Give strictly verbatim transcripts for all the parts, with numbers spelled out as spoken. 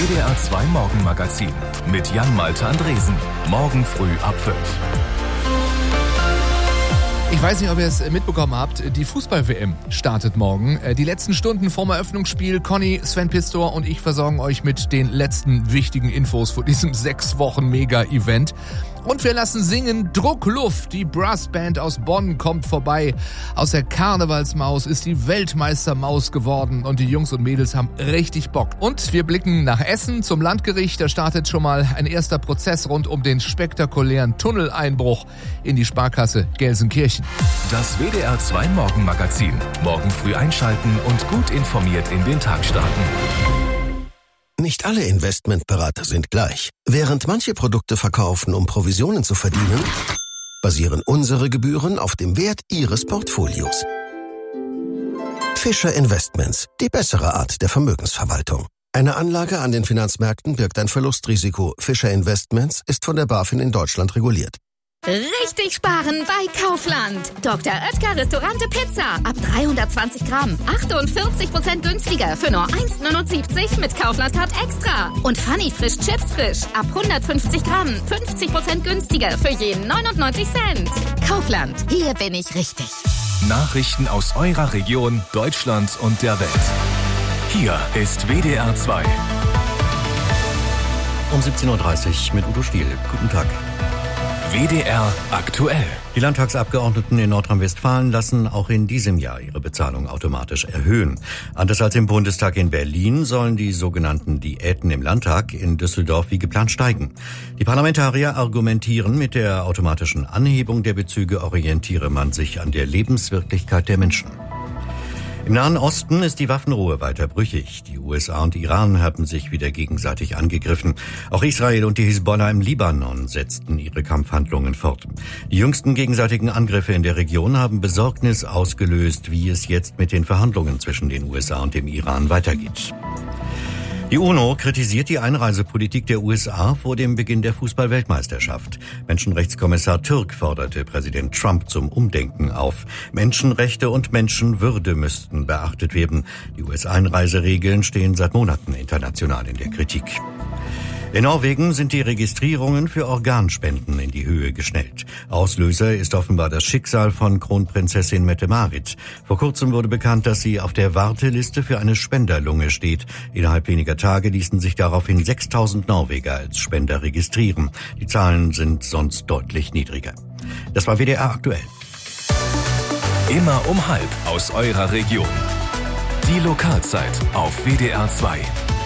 W D R zwei Morgenmagazin mit Jan-Malte Andresen. Morgen früh ab fünf. Ich weiß nicht, ob ihr es mitbekommen habt, die Fußball-W M startet morgen. Die letzten Stunden vorm Eröffnungsspiel, Conny, Sven Pistor und ich versorgen euch mit den letzten wichtigen Infos vor diesem sechs Wochen Mega-Event. Und wir lassen singen Druckluft. Die Brassband aus Bonn kommt vorbei. Aus der Karnevalsmaus ist die Weltmeistermaus geworden und die Jungs und Mädels haben richtig Bock. Und wir blicken nach Essen zum Landgericht. Da startet schon mal ein erster Prozess rund um den spektakulären Tunneleinbruch in die Sparkasse Gelsenkirchen. Das W D R zwei Morgenmagazin. Morgen früh einschalten und gut informiert in den Tag starten. Nicht alle Investmentberater sind gleich. Während manche Produkte verkaufen, um Provisionen zu verdienen, basieren unsere Gebühren auf dem Wert Ihres Portfolios. Fischer Investments, die bessere Art der Vermögensverwaltung. Eine Anlage an den Finanzmärkten birgt ein Verlustrisiko. Fischer Investments ist von der BaFin in Deutschland reguliert. Richtig sparen bei Kaufland. Doktor Oetker Restaurante Pizza. Ab dreihundertzwanzig Gramm. achtundvierzig Prozent günstiger für nur eins neunundsiebzig mit Kaufland-Card extra. Und Funny Frisch Chips Frisch. Ab hundertfünfzig Gramm. fünfzig Prozent günstiger für jeden neunundneunzig Cent. Kaufland. Hier bin ich richtig. Nachrichten aus eurer Region, Deutschland und der Welt. Hier ist W D R zwei. Um siebzehn Uhr dreißig mit Udo Stiel. Guten Tag. W D R aktuell. Die Landtagsabgeordneten in Nordrhein-Westfalen lassen auch in diesem Jahr ihre Bezahlung automatisch erhöhen. Anders als im Bundestag in Berlin sollen die sogenannten Diäten im Landtag in Düsseldorf wie geplant steigen. Die Parlamentarier argumentieren, mit der automatischen Anhebung der Bezüge orientiere man sich an der Lebenswirklichkeit der Menschen. Im Nahen Osten ist die Waffenruhe weiter brüchig. Die U S A und Iran haben sich wieder gegenseitig angegriffen. Auch Israel und die Hisbollah im Libanon setzten ihre Kampfhandlungen fort. Die jüngsten gegenseitigen Angriffe in der Region haben Besorgnis ausgelöst, wie es jetzt mit den Verhandlungen zwischen den U S A und dem Iran weitergeht. Die UNO kritisiert die Einreisepolitik der U S A vor dem Beginn der Fußball-Weltmeisterschaft. Menschenrechtskommissar Türk forderte Präsident Trump zum Umdenken auf. Menschenrechte und Menschenwürde müssten beachtet werden. Die U S-Einreiseregeln stehen seit Monaten international in der Kritik. In Norwegen sind die Registrierungen für Organspenden in die Höhe geschnellt. Auslöser ist offenbar das Schicksal von Kronprinzessin Mette-Marit. Vor kurzem wurde bekannt, dass sie auf der Warteliste für eine Spenderlunge steht. Innerhalb weniger Tage ließen sich daraufhin sechstausend Norweger als Spender registrieren. Die Zahlen sind sonst deutlich niedriger. Das war W D R aktuell. Immer um halb aus eurer Region. Die Lokalzeit auf W D R zwei.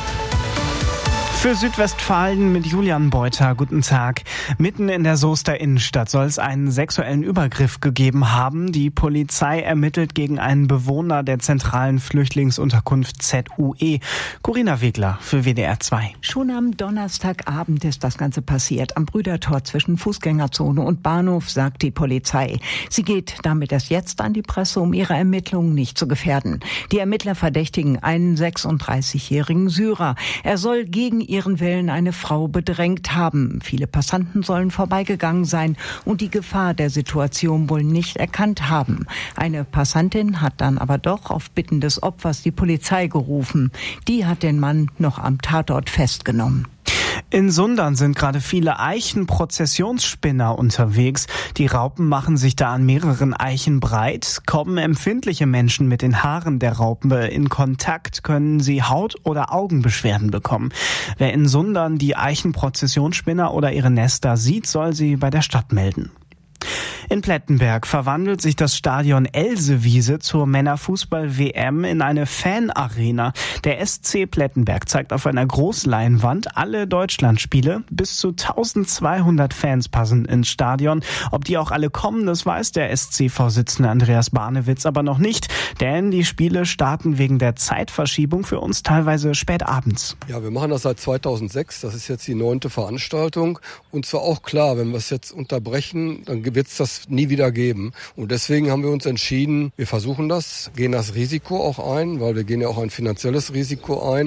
Für Südwestfalen mit Julian Beuter. Guten Tag. Mitten in der Soester Innenstadt soll es einen sexuellen Übergriff gegeben haben. Die Polizei ermittelt gegen einen Bewohner der zentralen Flüchtlingsunterkunft Z U E. Corinna Wegler für W D R zwei. Schon am Donnerstagabend ist das Ganze passiert. Am Brüdertor zwischen Fußgängerzone und Bahnhof, sagt die Polizei. Sie geht damit erst jetzt an die Presse, um ihre Ermittlungen nicht zu gefährden. Die Ermittler verdächtigen einen sechsunddreißigjährigen Syrer. Er soll gegen ihren Willen eine Frau bedrängt haben. Viele Passanten sollen vorbeigegangen sein und die Gefahr der Situation wohl nicht erkannt haben. Eine Passantin hat dann aber doch auf Bitten des Opfers die Polizei gerufen. Die hat den Mann noch am Tatort festgenommen. In Sundern sind gerade viele Eichenprozessionsspinner unterwegs. Die Raupen machen sich da an mehreren Eichen breit. Kommen empfindliche Menschen mit den Haaren der Raupe in Kontakt, können sie Haut- oder Augenbeschwerden bekommen. Wer in Sundern die Eichenprozessionsspinner oder ihre Nester sieht, soll sie bei der Stadt melden. In Plettenberg verwandelt sich das Stadion Elsewiese zur Männerfußball-W M in eine Fanarena. Der S C Plettenberg zeigt auf einer Großleinwand alle Deutschlandspiele. Bis zu eintausendzweihundert Fans passen ins Stadion. Ob die auch alle kommen, das weiß der S C-Vorsitzende Andreas Barnewitz aber noch nicht. Denn die Spiele starten wegen der Zeitverschiebung für uns teilweise spät abends. Ja, wir machen das seit zweitausendsechs. Das ist jetzt die neunte Veranstaltung. Und zwar auch klar, wenn wir es jetzt unterbrechen, dann wird es das nie wieder geben. Und deswegen haben wir uns entschieden, wir versuchen das, gehen das Risiko auch ein, weil wir gehen ja auch ein finanzielles Risiko ein.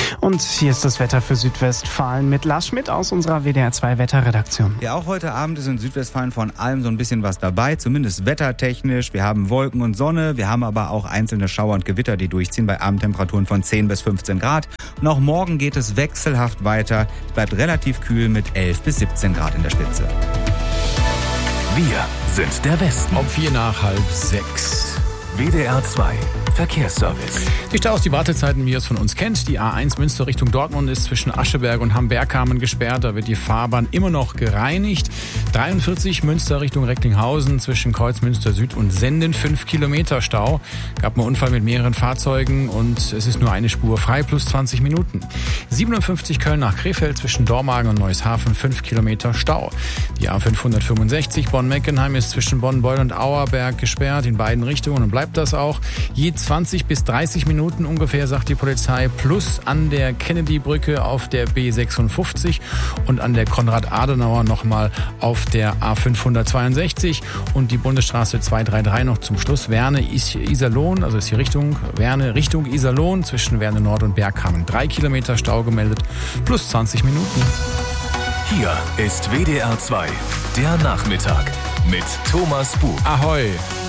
Und hier ist das Wetter für Südwestfalen mit Lars Schmidt aus unserer W D R zwei Wetterredaktion. Ja, auch heute Abend ist in Südwestfalen von allem so ein bisschen was dabei, zumindest wettertechnisch. Wir haben Wolken und Sonne, wir haben aber auch einzelne Schauer und Gewitter, die durchziehen bei Abendtemperaturen von zehn bis fünfzehn Grad. Und auch morgen geht es wechselhaft weiter. Es bleibt relativ kühl mit elf bis siebzehn Grad in der Spitze. Wir sind der Westen. Um vier nach halb sechs. W D R zwei Verkehrsservice. Die Staus, die Wartezeiten, wie ihr es von uns kennt. Die A eins Münster Richtung Dortmund ist zwischen Ascheberg und Hamm-Bergkamen gesperrt. Da wird die Fahrbahn immer noch gereinigt. dreiundvierzig Münster Richtung Recklinghausen zwischen Kreuzmünster Süd und Senden. fünf Kilometer Stau. Gab einen Unfall mit mehreren Fahrzeugen und es ist nur eine Spur frei plus zwanzig Minuten. siebenundfünfzig Köln nach Krefeld zwischen Dormagen und Neueshafen. fünf Kilometer Stau. Die A fünfhundertfünfundsechzig Bonn-Meckenheim ist zwischen Bonn-Beul und Auerberg gesperrt in beiden Richtungen und bleibt das auch. Je zwanzig bis dreißig Minuten ungefähr, sagt die Polizei, plus an der Kennedy-Brücke auf der B sechsundfünfzig und an der Konrad-Adenauer nochmal auf der A fünfhundertzweiundsechzig und die Bundesstraße zweihundertdreiunddreißig noch zum Schluss. Werne, Iserlohn, also ist die Richtung Werne Richtung Iserlohn zwischen Werne Nord und Bergkamen. Drei Kilometer Stau gemeldet, plus zwanzig Minuten. Hier ist W D R zwei, der Nachmittag mit Thomas Buch. Ahoi!